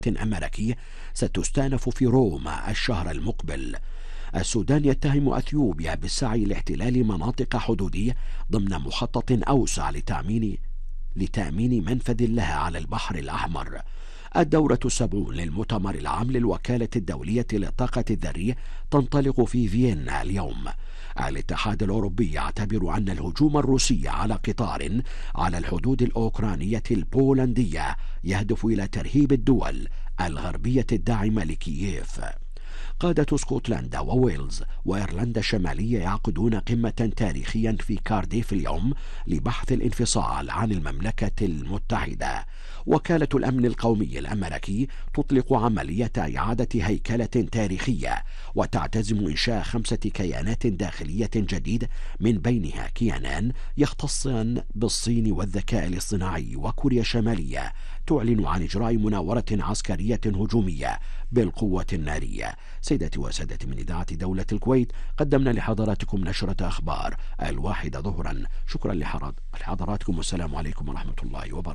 أمريكي ستستأنف في روما الشهر المقبل. السودان يتهم أثيوبيا بالسعي لاحتلال مناطق حدودية ضمن مخطط أوسع لتأمين منفذ لها على البحر الأحمر. الدورة 70 للمؤتمر العام للوكالة الدولية للطاقة الذرية تنطلق في فيينا اليوم. الاتحاد الأوروبي يعتبر أن الهجوم الروسي على قطار على الحدود الأوكرانية البولندية يهدف إلى ترهيب الدول الغربية الداعمة لكييف. قادة اسكتلندا وويلز وإيرلندا الشمالية يعقدون قمة تاريخيا في كارديف اليوم لبحث الانفصال عن المملكة المتحدة. وكالة الأمن القومي الأمريكي تطلق عملية إعادة هيكلة تاريخية وتعتزم إنشاء 5 كيانات داخلية جديدة، من بينها كيانان يختصان بالصين والذكاء الاصطناعي. وكوريا الشمالية تعلن عن إجراء مناورة عسكرية هجومية بالقوة النارية. سيداتي وسادتي، من إذاعة دولة الكويت قدمنا لحضراتكم نشرة أخبار 1 ظهرا. شكرا لحضراتكم والسلام عليكم ورحمة الله وبركاته.